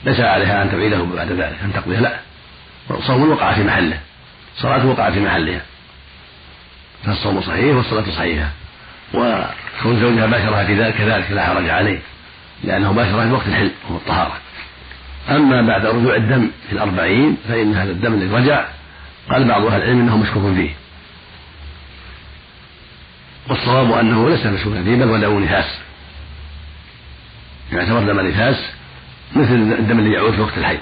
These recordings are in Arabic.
ليس عليها أن تعيده بعد ذلك أن تقضيه، لا، صوم وقع في محله، صلاة وقع في محلها، فالصوم صحيح والصلاة صحيحة. وكون زوجها باشرها في ذلك كذلك لا حرج عليه، لأنه باشرها في وقت الحل وهو الطهارة. أما بعد رجوع الدم في 40 فإن هذا الدم الذي رجع قال بعض أهل العلم أنه مشكوك فيه، والصواب أنه ليس مشكوكا فيه بل هو دم نفاس، يعتبر دم نفاس مثل الدم الذي يعود في وقت الحيض،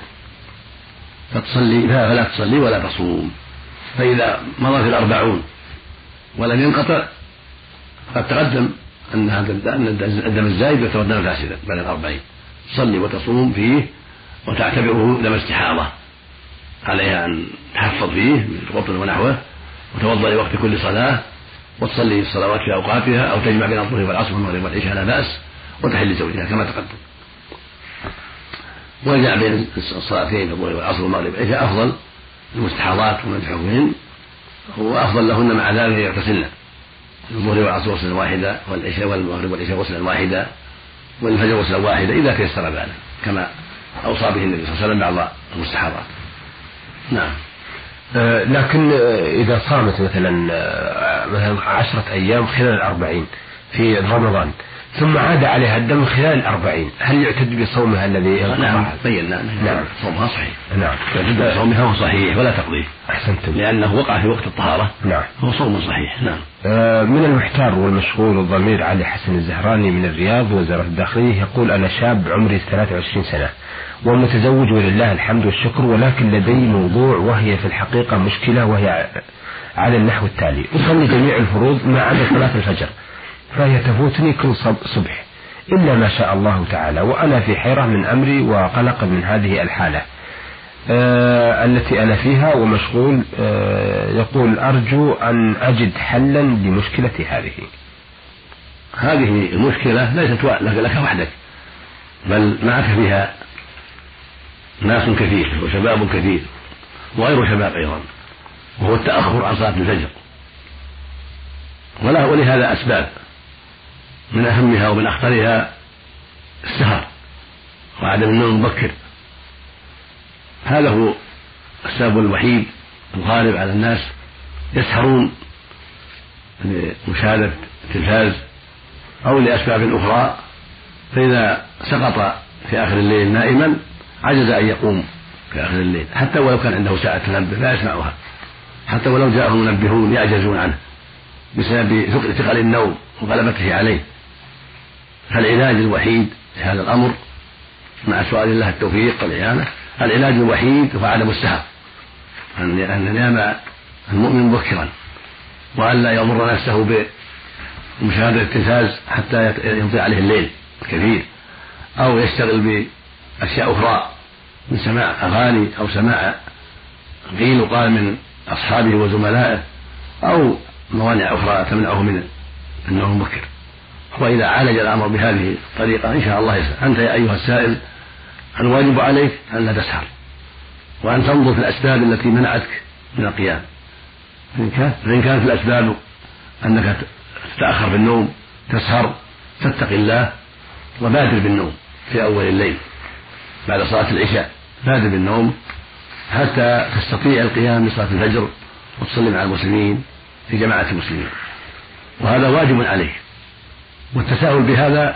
فلا تصلي ولا تصوم. فإذا مضى في 40 ولم ينقطع قد تقدم أن الدم الزايد يعتبر دم فاسدا بعد 40، تصلي وتصوم فيه وتعتبره دم استحاضة، عليها أن تحفظ فيه من القطن ونحوه، وتوضأ لوقت كل صلاة، وتصلي الصلوات في أوقاتها، أو تجمع بين الظهر والعصر والمغرب والعشاء لا بأس، وتحل زوجها كما تقدم. وجاء بين الصلاتين في الظهر والعصر والمغرب والعشاء أفضل المستحاضات ومن حكمهن، هو أفضل لهن مع ذلك يغتسلن الظهر والعصر غسلا واحدا، والعشاء والمغرب والعشاء غسلا واحدا، والفجر غسلا واحدا إذا تيسر ذلك، كما أوصى به النبي صلى الله عليه وسلم بعض المستحاضات. نعم. لكن إذا صامت مثلا 10 أيام خلال 40 في رمضان ثم عاد عليها الدم خلال 40، هل يعتد بصومها الذي نعم بينا نعم صومها صحيح، نعم يعتد بصومها هو صحيح ولا تقضيه. أحسنتم. لأنه وقع في وقت الطهارة. نعم هو صوم صحيح. نعم. من المحتار والمشغول الضمير علي حسن الزهراني من الرياض وزارة الداخلية يقول: أنا شاب عمري 23 سنة ومتزوج ولله الحمد والشكر، ولكن لدي موضوع وهي في الحقيقة مشكلة، وهي على النحو التالي: أصلي جميع الفروض ما عدا صلاة الفجر، فهي تفوتني كل صبح إلا ما شاء الله تعالى، وأنا في حيرة من أمري وقلق من هذه الحالة التي أنا فيها ومشغول. يقول: أرجو أن أجد حلا لمشكلتي هذه. هذه المشكلة ليست لك وحدك، بل معك فيها ناس كثير وشباب كثير وغير شباب أيضا، وهو التأخر عن صلاة الفجر، ولهذا أسباب، من أهمها ومن أخطرها السهر وعدم النوم المبكر. هذا هو السبب الوحيد الغالب على الناس، يسهرون لمشاهدة التلفاز أو لأسباب أخرى، فإذا سقط في آخر الليل نائما عجز أن يقوم في آخر الليل، حتى ولو كان عنده ساعة تنبه لا يسمعها، حتى ولو جاءه منبهون يعجزون عنه بسبب ثقل النوم وغلبته عليه. فالعلاج الوحيد لهذا الأمر مع سؤال الله التوفيق والإعانة، العلاج الوحيد هو عدم السهر، أن ينام المؤمن مبكرا، وأن لا يضر نفسه بمشاهدة التلفاز حتى يمضي عليه الليل كثير، أو يشتغل بأشياء أخرى من سماع أغاني أو سماع قيل وقال من أصحابه وزملائه، أو موانع أخرى تمنعه من النوم المبكر. وإذا عالج الأمر بهذه الطريقة إن شاء الله يسهل. أنت يا أيها السائل الواجب عليك أن لا تسهر، وأن تنظر في الأسباب التي منعتك من القيام، فإن كانت الأسباب أنك تتأخر في النوم تسهر فاتق الله وبادر بالنوم في أول الليل بعد صلاة العشاء، بادر بالنوم حتى تستطيع القيام بصلاة الفجر وتصلي مع المسلمين في جماعة المسلمين، وهذا واجب عليك. والتساهل بهذا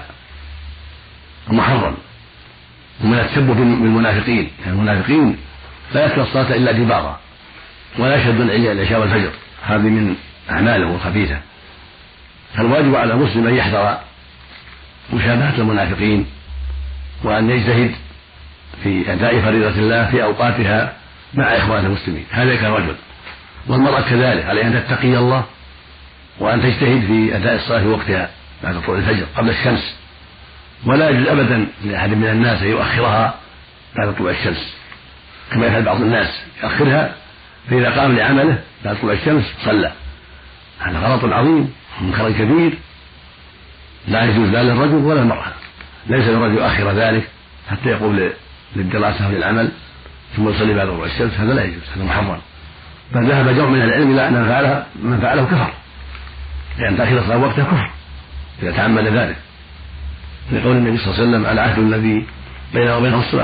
محرم، ومن التشبه بالمنافقين، يعني المنافقين لا يترك الصلاة إلا دبارا ولا يشهد العشاء والفجر، هذه من أعمالهم الخبيثة. فالواجب على المسلم أن يحذر مشابهة المنافقين، وأن يجتهد في أداء فريضة الله في أوقاتها مع إخوان المسلمين، هذا كرجل. والمرأة كذلك عليها أن تتقي الله وأن تجتهد في أداء الصلاة في وقتها بعد طلوع الفجر قبل الشمس، ولا يجوز أبدا لأحد من الناس أن يؤخرها بعد طلوع الشمس كما يفعل بعض الناس، يؤخرها فإذا قام لعمله بعد طلوع الشمس صلى. هذا غلط عظيم ومنكر كبير، لا يجوز لا للرجل ولا المرأة. ليس للرجل يؤخر ذلك حتى يقوم للدراسة وللعمل ثم يصلي بعد طلوع الشمس، هذا لا يجوز، هذا محرم. بل ذهب جمع من العلم إلى أن من فعله كفر، لأن تأخير الصلاة وقتها كفر إذا تعمد ذلك، لقول النبي صلى الله عليه وسلم: العهد الذي بيننا وبينهم الصلاة